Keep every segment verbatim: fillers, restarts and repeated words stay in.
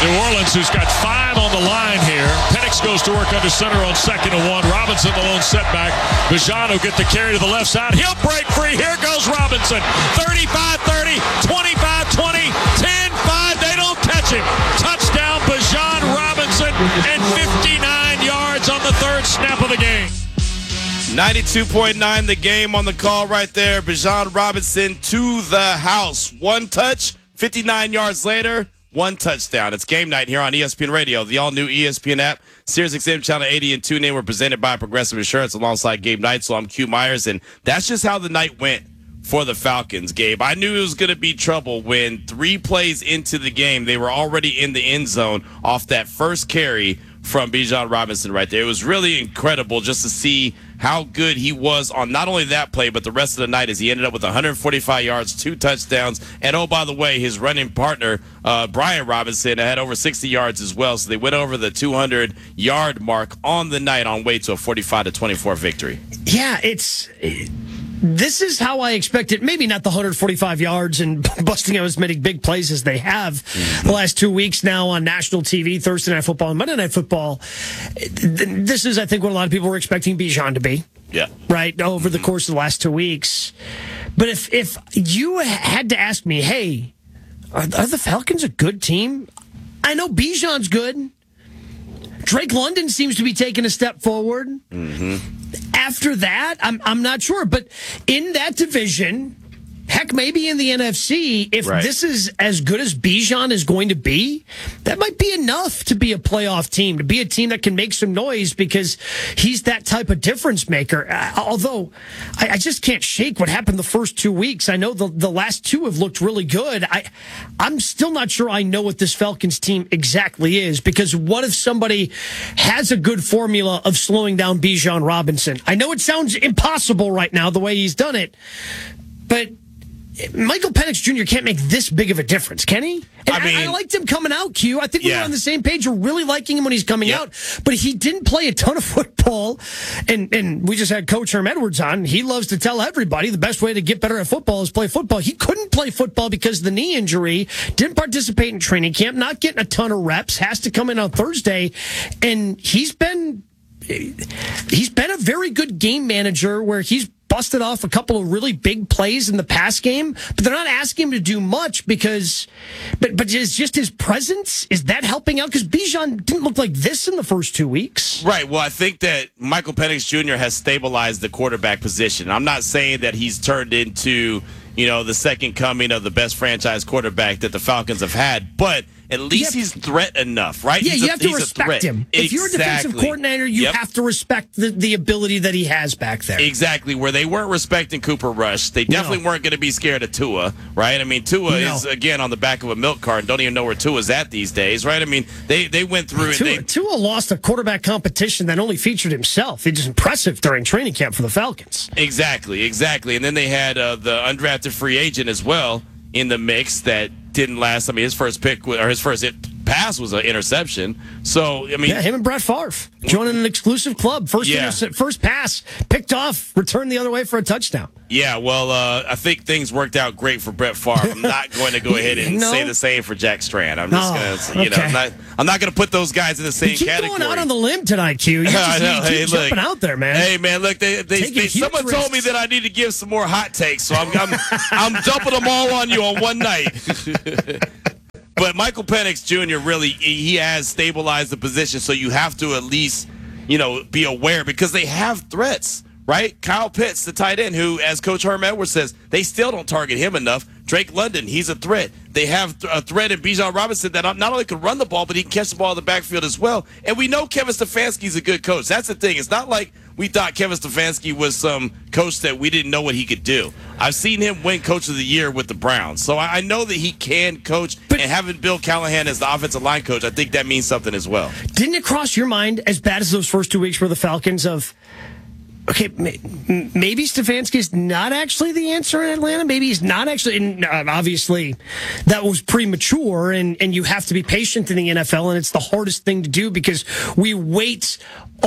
New Orleans, who's got five on the line here. Penix goes to work under center on second and one. Robinson, the lone setback. Bijan will get the carry to the left side. He'll break free. Here goes Robinson. thirty-five thirty, twenty-five twenty, ten five. They don't catch him. Touchdown, Bijan Robinson, and fifty-nine yards on the third snap of the game. ninety-two point nine the game on the call right there. Bijan Robinson to the house. One touch, fifty-nine yards later, one touchdown. It's game night here on E S P N Radio. The all-new E S P N app, SiriusXM Channel eighty and TuneIn were presented by Progressive Insurance alongside Gabe Knight. So I'm Q Myers, and that's just how the night went for the Falcons, Gabe. I knew it was going to be trouble when three plays into the game, they were already in the end zone off that first carry from Bijan Robinson right there. It was really incredible just to see how good he was on not only that play, but the rest of the night as he ended up with one hundred forty-five yards, two touchdowns. And, oh, by the way, his running partner, uh, Brian Robinson, had over sixty yards as well. So they went over the two hundred yard mark on the night on way to a forty-five to twenty-four victory. Yeah, it's... This is how I expected, maybe not the one hundred forty-five yards and busting out as many big plays as they have the last two weeks now on national T V, Thursday Night Football and Monday Night Football. This is, I think, what a lot of people were expecting Bijan to be. Yeah. Right, over the course of the last two weeks. But if, if you had to ask me, hey, are, are the Falcons a good team? I know Bijan's good. Drake London seems to be taking a step forward. Mm-hmm. After that, I'm I'm not sure. But in that division, heck, maybe in the N F C, if right. this is as good as Bijan is going to be, that might be enough to be a playoff team, to be a team that can make some noise because he's that type of difference maker. Uh, although, I, I just can't shake what happened the first two weeks. I know the, the last two have looked really good. I, I'm still not sure I know what this Falcons team exactly is, because what if somebody has a good formula of slowing down Bijan Robinson? I know it sounds impossible right now, the way he's done it, but Michael Penix Junior can't make this big of a difference, can he? And I mean, I, I liked him coming out, Q. I think we yeah. were on the same page. We're really liking him when he's coming yep. out. But he didn't play a ton of football. And and we just had Coach Herm Edwards on. He loves to tell everybody the best way to get better at football is play football. He couldn't play football because of the knee injury. Didn't participate in training camp. Not getting a ton of reps. Has to come in on Thursday. And he's been... He's been a very good game manager where he's busted off a couple of really big plays in the pass game, but they're not asking him to do much because, but but is just his presence, is that helping out? Because Bijan didn't look like this in the first two weeks. Right. Well, I think that Michael Penix Junior has stabilized the quarterback position. I'm not saying that he's turned into, you know, the second coming of the best franchise quarterback that the Falcons have had, but at least he's threat enough, right? Yeah, he's you a, have to respect him. If exactly. you're a defensive coordinator, you yep. have to respect the, the ability that he has back there. Exactly. Where they weren't respecting Cooper Rush, they definitely no. weren't going to be scared of Tua, right? I mean, Tua no. is, again, on the back of a milk carton. Don't even know where Tua's at these days, right? I mean, they, they went through Tua, it. They, Tua lost a quarterback competition that only featured himself. It's impressive during training camp for the Falcons. Exactly, exactly. And then they had uh, the undrafted free agent as well in the mix that didn't last. I mean, his first pick, or his first pass was an interception. So, I mean... Yeah, him and Brett Favre joining an exclusive club. First yeah. interce- first pass, picked off, returned the other way for a touchdown. Yeah, well, uh, I think things worked out great for Brett Favre. I'm not going to go ahead and no. say the same for Jack Strand. I'm just oh, going to, you okay. know, I'm not, I'm not going to put those guys in the same you keep category. going out on the limb tonight, Q. You just, I know. You keep hey, jumping look, out there, man. Hey, man, look, they, they, they, someone risks. told me that I need to give some more hot takes, so I'm, I'm, I'm dumping them all on you on one night. But Michael Penix Junior really, he has stabilized the position, so you have to at least, you know, be aware because they have threats, right? Kyle Pitts, the tight end, who, as Coach Herm Edwards says, they still don't target him enough. Drake London, he's a threat. They have a threat in Bijan Robinson that not only can run the ball, but he can catch the ball in the backfield as well. And we know Kevin Stefanski's a good coach. That's the thing. It's not like we thought Kevin Stefanski was some coach that we didn't know what he could do. I've seen him win Coach of the Year with the Browns. So I know that he can coach. But, and having Bill Callahan as the offensive line coach, I think that means something as well. Didn't it cross your mind, as bad as those first two weeks for the Falcons, of okay, maybe Stefanski is not actually the answer in Atlanta. Maybe he's not actually. And obviously, that was premature, and, and you have to be patient in the N F L, and it's the hardest thing to do because we wait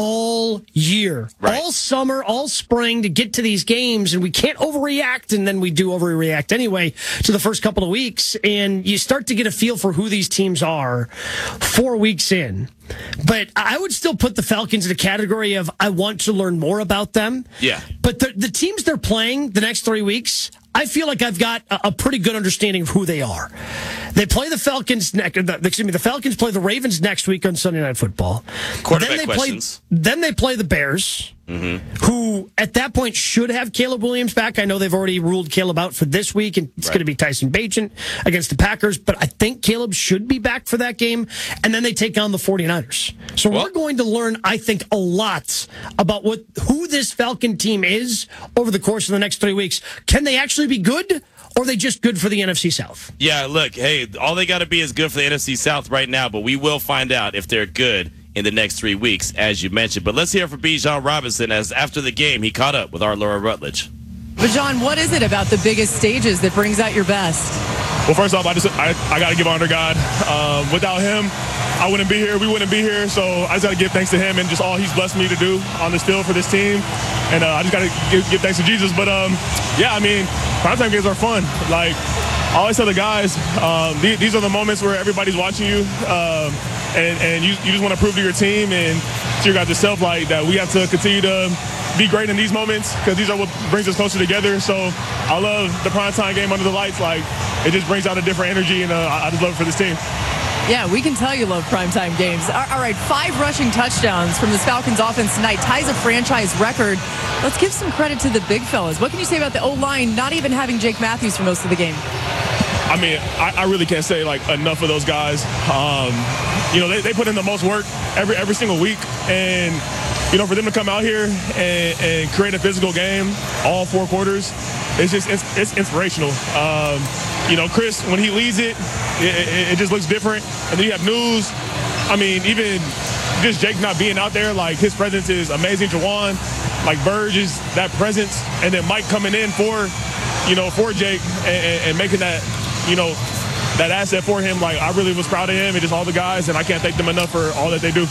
all year, right. all summer, all spring to get to these games, and we can't overreact, and then we do overreact anyway to the first couple of weeks, and you start to get a feel for who these teams are four weeks in. But I would still put the Falcons in a category of I want to learn more about them. Yeah. But the, the teams they're playing the next three weeks, I feel like I've got a, a pretty good understanding of who they are. They play the Falcons next. Excuse me. The Falcons play the Ravens next week on Sunday Night Football. Quarterback then they questions. Play, then they play the Bears, mm-hmm. who at that point should have Caleb Williams back. I know they've already ruled Caleb out for this week, and it's right. going to be Tyson Bagent against the Packers. But I think Caleb should be back for that game. And then they take on the 49ers. So well, we're going to learn, I think, a lot about what who this Falcon team is over the course of the next three weeks. Can they actually be good? Or are they just good for the N F C South? Yeah, look, hey, all they got to be is good for the N F C South right now, but we will find out if they're good in the next three weeks, as you mentioned. But let's hear from Bijan Robinson, as after the game, he caught up with our Laura Rutledge. Bijan, what is it about the biggest stages that brings out your best? Well, first off, I just I, I got to give honor to God. Um, without him, I wouldn't be here. We wouldn't be here. So I just got to give thanks to him and just all he's blessed me to do on this field for this team. And uh, I just got to give, give thanks to Jesus. But, um, yeah, I mean, primetime games are fun. Like, I always tell the guys, um, these, these are the moments where everybody's watching you. Um, and and you, you just want to prove to your team and to your guys yourself, like, that we have to continue to be great in these moments because these are what brings us closer together. So I love the primetime game under the lights. Like, it just brings out a different energy, and uh, I just love it for this team. Yeah, we can tell you love primetime games. All right, five rushing touchdowns from this Falcons offense tonight ties a franchise record. Let's give some credit to the big fellas. What can you say about the O-line not even having Jake Matthews for most of the game? I mean, I, I really can't say, like, enough of those guys. Um, you know, they, they put in the most work every every single week. And, you know, for them to come out here and, and create a physical game all four quarters, it's just it's, it's inspirational. Um, you know, Chris, when he leads it, it, it, it just looks different. And then you have News. I mean, even just Jake not being out there, like, his presence is amazing. Jawan, like, Burge is that presence. And then Mike coming in for, you know, for Jake and, and, and making that, you know, that asset for him. Like, I really was proud of him and just all the guys, and I can't thank them enough for all that they do.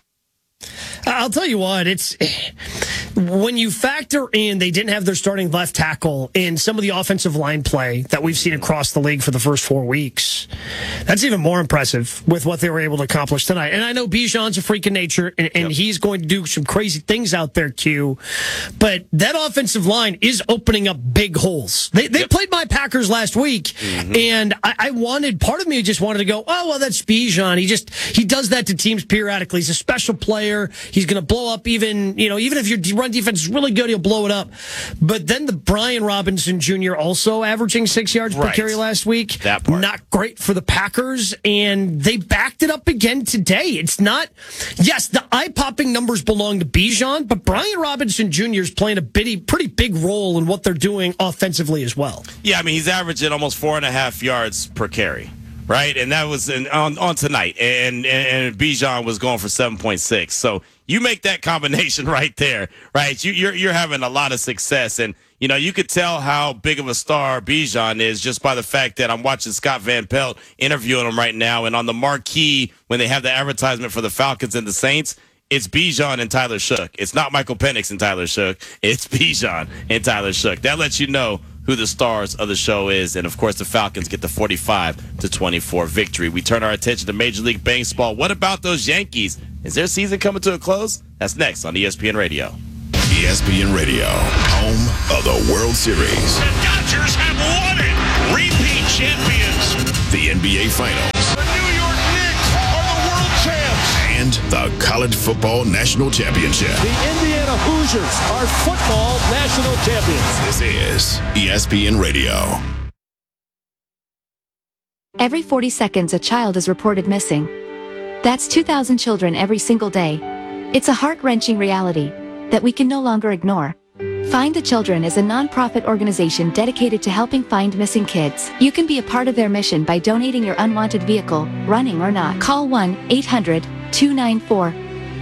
I'll tell you what, it's when you factor in they didn't have their starting left tackle in some of the offensive line play that we've seen across the league for the first four weeks, that's even more impressive with what they were able to accomplish tonight. And I know Bijan's a freak of nature, and, and yep. he's going to do some crazy things out there, Q. But that offensive line is opening up big holes. They they yep. played my Packers last week, mm-hmm. and I, I wanted, part of me just wanted to go, oh, well, that's Bijan. He just, he does that to teams periodically. He's a special player. He's going to blow up even, you know, even if your run defense is really good, he'll blow it up. But then the Brian Robinson Junior also averaging six yards right. per carry last week. That part. Not great for the Packers, and they backed it up again today. It's not, yes, the eye-popping numbers belong to Bijan, but Brian Robinson Junior is playing a bitty, pretty big role in what they're doing offensively as well. Yeah, I mean, he's averaging almost four and a half yards per carry. Right, and that was in, on on tonight, and, and and Bijan was going for seven point six. So you make that combination right there, right? You, you're you're having a lot of success, and you know you could tell how big of a star Bijan is just by the fact that I'm watching Scott Van Pelt interviewing him right now, and on the marquee when they have the advertisement for the Falcons and the Saints, it's Bijan and Tyler Shough. It's not Michael Penix and Tyler Shough. It's Bijan and Tyler Shough. That lets you know who the stars of the show is. And, of course, the Falcons get the forty-five to twenty-four victory. We turn our attention to Major League Baseball. What about those Yankees? Is their season coming to a close? That's next on E S P N Radio. E S P N Radio, home of the World Series. The Dodgers have won it. Repeat champions. The N B A Finals. The New York Knicks are the world champs. And the College Football National Championship. The Indiana Hoosiers are football national champions. This is E S P N Radio. Every forty seconds, a child is reported missing. That's two thousand children every single day. It's a heart-wrenching reality that we can no longer ignore. Find the Children is a non-profit organization dedicated to helping find missing kids. You can be a part of their mission by donating your unwanted vehicle, running or not. Call one eight hundred two nine four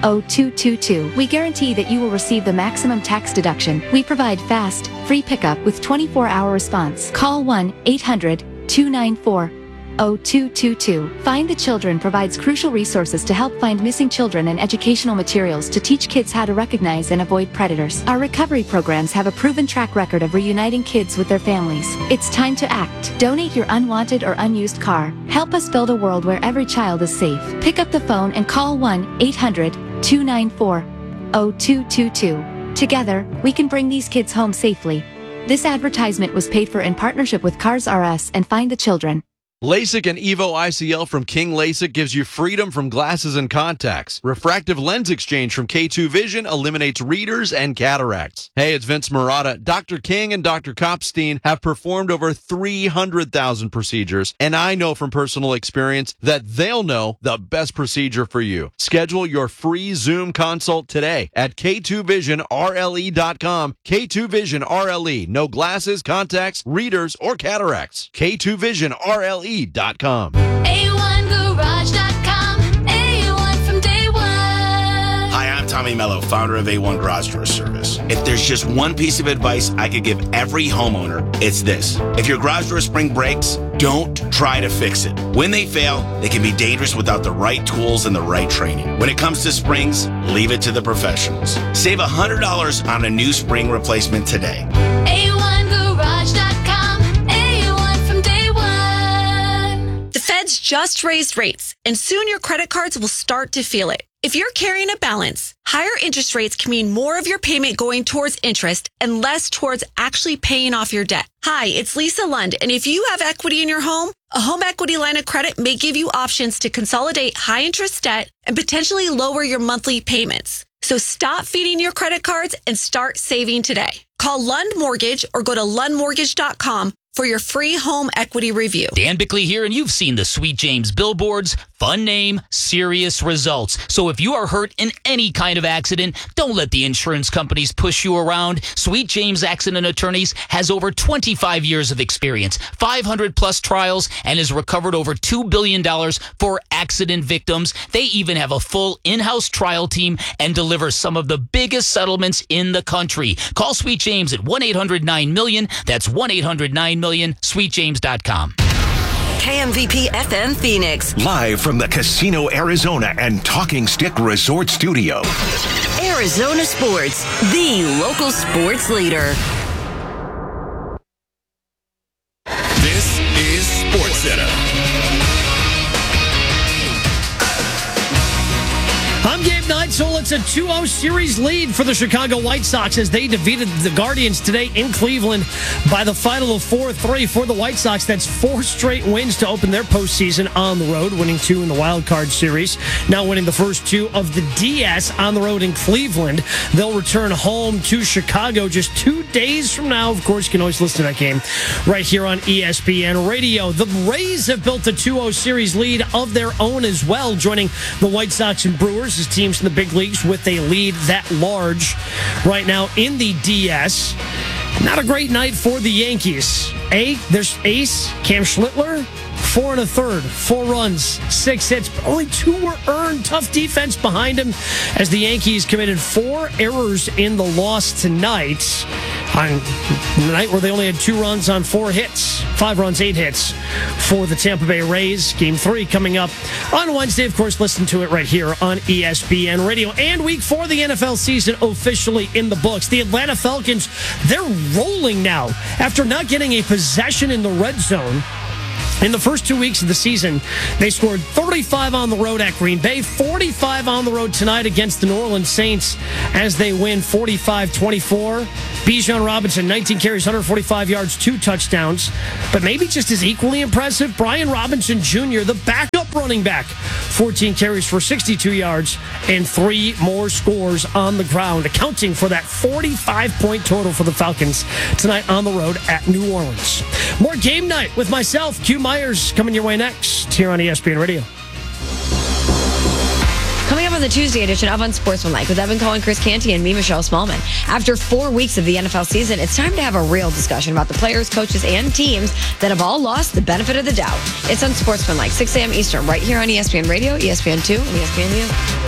oh two two two. We guarantee that you will receive the maximum tax deduction. We provide fast, free pickup with twenty-four hour response. Call one eight hundred two nine four oh two two two. Find the Children provides crucial resources to help find missing children and educational materials to teach kids how to recognize and avoid predators. Our recovery programs have a proven track record of reuniting kids with their families. It's time to act. Donate your unwanted or unused car. Help us build a world where every child is safe. Pick up the phone and call one eight hundred two nine four oh two two two. Together, we can bring these kids home safely. This advertisement was paid for in partnership with Cars R Us and Find the Children. LASIK and EVO I C L from King LASIK gives you freedom from glasses and contacts. Refractive lens exchange from K two Vision eliminates readers and cataracts. Hey, it's Vince Murata. Doctor King and Doctor Kopstein have performed over three hundred thousand procedures, and I know from personal experience that they'll know the best procedure for you. Schedule your free Zoom consult today at K two vision R L E dot com. K two Vision R L E. No glasses, contacts, readers, or cataracts. K two Vision R L E dot com. A one garage dot com. A one from day one. Hi, I'm Tommy Mello, founder of A one Garage Door Service. If there's just one piece of advice I could give every homeowner, it's this. If your garage door spring breaks, don't try to fix it. When they fail, they can be dangerous without the right tools and the right training. When it comes to springs, leave it to the professionals. Save one hundred dollars on a new spring replacement today. A one garage dot com. A one from day one. The Feds just raised rates, and soon your credit cards will start to feel it. If you're carrying a balance, higher interest rates can mean more of your payment going towards interest and less towards actually paying off your debt. Hi, it's Lisa Lund, and if you have equity in your home, a home equity line of credit may give you options to consolidate high interest debt and potentially lower your monthly payments. So stop feeding your credit cards and start saving today. Call Lund Mortgage or go to lund mortgage dot com for your free home equity review. Dan Bickley here, and you've seen the Sweet James billboards. Fun name, serious results. So if you are hurt in any kind of accident, don't let the insurance companies push you around. Sweet James Accident Attorneys has over twenty-five years of experience, five hundred plus trials, and has recovered over two billion dollars for accident victims. They even have a full in-house trial team and deliver some of the biggest settlements in the country. Call Sweet James at one eight hundred nine million. That's one eight hundred nine million, sweet james dot com. K M V P F M Phoenix. Live from the Casino Arizona and Talking Stick Resort Studio. Arizona Sports, the local sports leader. This is Sports Center. I'm Gabe Neitzel. It's a two oh series lead for the Chicago White Sox as they defeated the Guardians today in Cleveland by the final of four three for the White Sox. That's four straight wins to open their postseason on the road, winning two in the wild card series. Now winning the first two of the D S on the road in Cleveland. They'll return home to Chicago just two days from now. Of course, you can always listen to that game right here on E S P N Radio. The Rays have built a two oh series lead of their own as well, joining the White Sox and Brewers as teams in the big leagues with a lead that large right now in the D S. Not a great night for the Yankees. A, there's ace Cam Schlittler, four and a third, four runs, six hits, but only two were earned. Tough defense behind him as the Yankees committed four errors in the loss tonight on the night where they only had two runs on four hits. Five runs, eight hits for the Tampa Bay Rays. Game three coming up on Wednesday. Of course, listen to it right here on E S P N Radio. And week four of the N F L season officially in the books. The Atlanta Falcons, they're rolling now after not getting a possession in the red zone. In the first two weeks of the season, they scored thirty-five on the road at Green Bay, forty-five on the road tonight against the New Orleans Saints as they win forty-five twenty-four. Bijan Robinson, nineteen carries, one hundred forty-five yards, two touchdowns. But maybe just as equally impressive, Brian Robinson Junior, the backup running back, fourteen carries for sixty-two yards and three more scores on the ground, accounting for that forty-five point total for the Falcons tonight on the road at New Orleans. More game night with myself, Q Myers, coming your way next here on E S P N Radio. Coming up on the Tuesday edition of Unsportsmanlike with Evan Cohen, Chris Canty, and me, Michelle Smallman. After four weeks of the N F L season, it's time to have a real discussion about the players, coaches, and teams that have all lost the benefit of the doubt. It's Unsportsmanlike, six a.m. Eastern, right here on E S P N Radio, E S P N two, and E S P N U.